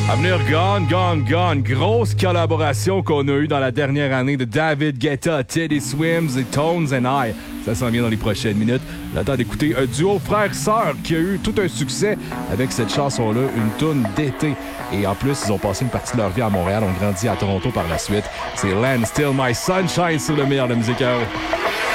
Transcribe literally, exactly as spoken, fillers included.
À venir, Gone, Gone, Gone. Grosse collaboration qu'on a eue dans la dernière année de David Guetta, Teddy Swims et Tones and I. Ça s'en vient dans les prochaines minutes. Le temps d'écouter un duo frère-sœur qui a eu tout un succès avec cette chanson-là, une toune d'été. Et en plus, ils ont passé une partie de leur vie à Montréal, ont grandi à Toronto par la suite. C'est Land Still My Sunshine sur le meilleur de musique.